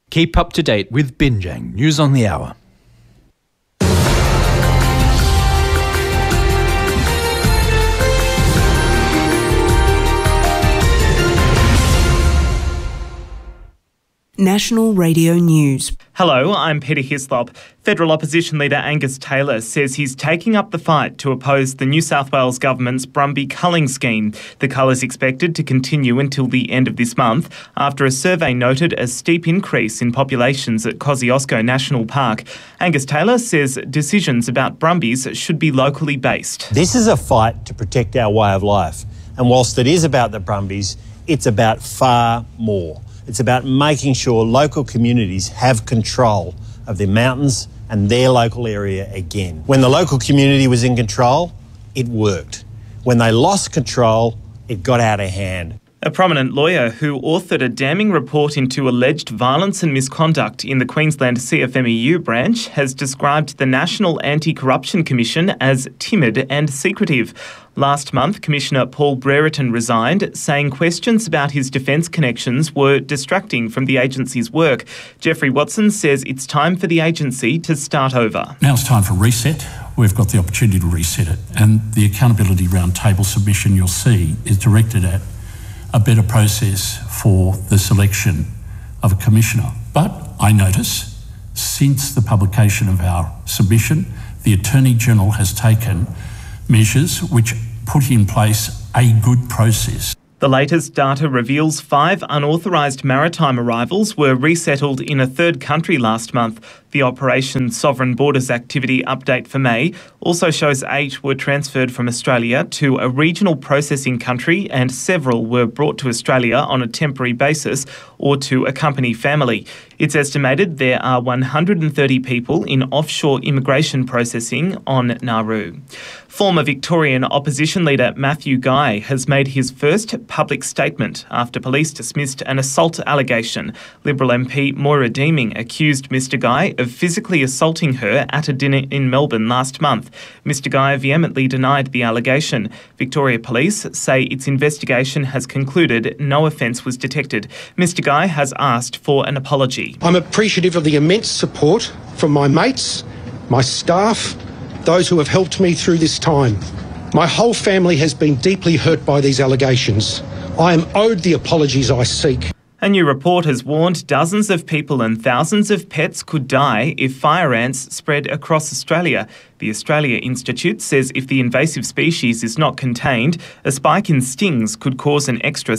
Keep up to date with Binjang News on the Hour. National Radio News. Hello, I'm Peter Hislop. Federal Opposition Leader Angus Taylor says he's taking up the fight to oppose the New South Wales Government's Brumby culling scheme. The cull is expected to continue until the end of this month after a survey noted a steep increase in populations at Kosciuszko National Park. Angus Taylor says decisions about Brumbies should be locally based. This is a fight to protect our way of life. And whilst it is about the Brumbies, it's about far more. It's about making sure local communities have control of their mountains and their local area again. When the local community was in control, it worked. When they lost control, it got out of hand. A prominent lawyer who authored a damning report into alleged violence and misconduct in the Queensland CFMEU branch has described the National Anti-Corruption Commission as timid and secretive. Last month, Commissioner Paul Brereton resigned, saying questions about his defence connections were distracting from the agency's work. Jeffrey Watson says it's time for the agency to start over. Now it's time for reset. We've got the opportunity to reset it. And the Accountability Roundtable submission you'll see is directed at a better process for the selection of a commissioner. But I notice, since the publication of our submission, the Attorney-General has taken measures which put in place a good process. The latest data reveals 5 unauthorised maritime arrivals were resettled in a third country last month. The Operation Sovereign Borders Activity update for May also shows 8 were transferred from Australia to a regional processing country and several were brought to Australia on a temporary basis or to accompany family. It's estimated there are 130 people in offshore immigration processing on Nauru. Former Victorian opposition leader Matthew Guy has made his first public statement after police dismissed an assault allegation. Liberal MP Moira Deeming accused Mr Guy of physically assaulting her at a dinner in Melbourne last month. Mr Guy vehemently denied the allegation. Victoria Police say its investigation has concluded no offence was detected. Mr Guy has asked for an apology. I'm appreciative of the immense support from my mates, my staff, those who have helped me through this time. My whole family has been deeply hurt by these allegations. I am owed the apologies I seek. A new report has warned dozens of people and thousands of pets could die if fire ants spread across Australia. The Australia Institute says if the invasive species is not contained, a spike in stings could cause an extra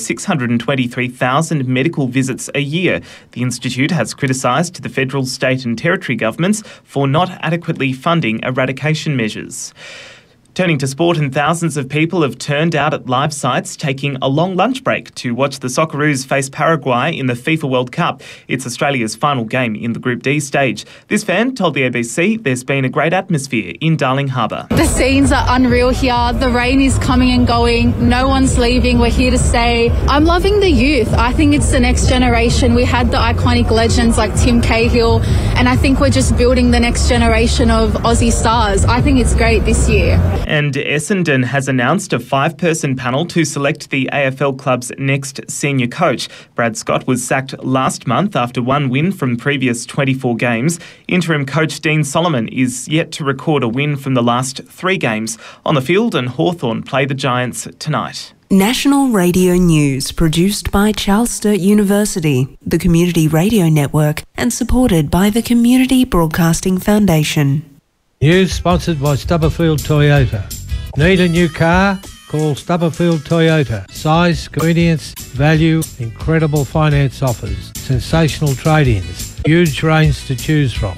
623,000 medical visits a year. The Institute has criticised the federal, state and territory governments for not adequately funding eradication measures. Turning to sport, and thousands of people have turned out at live sites taking a long lunch break to watch the Socceroos face Paraguay in the FIFA World Cup. It's Australia's final game in the Group D stage. This fan told the ABC there's been a great atmosphere in Darling Harbour. The scenes are unreal here. The rain is coming and going. No one's leaving. We're here to stay. I'm loving the youth. I think it's the next generation. We had the iconic legends like Tim Cahill, and I think we're just building the next generation of Aussie stars. I think it's great this year. And Essendon has announced a 5-person panel to select the AFL club's next senior coach. Brad Scott was sacked last month after one win from previous 24 games. Interim coach Dean Solomon is yet to record a win from the last 3 games. On the field, and Hawthorn play the Giants tonight. National Radio News, produced by Charles Sturt University, the Community Radio Network, and supported by the Community Broadcasting Foundation. News sponsored by Stubberfield Toyota. Need a new car? Call Stubberfield Toyota. Size, convenience, value, incredible finance offers, sensational trade-ins, huge range to choose from.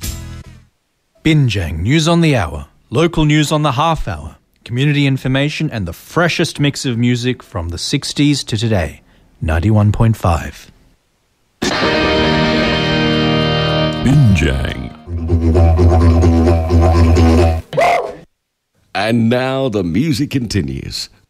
Binjang News on the Hour, local news on the half hour, community information and the freshest mix of music from the 60s to today. 91.5. Binjang. And now the music continues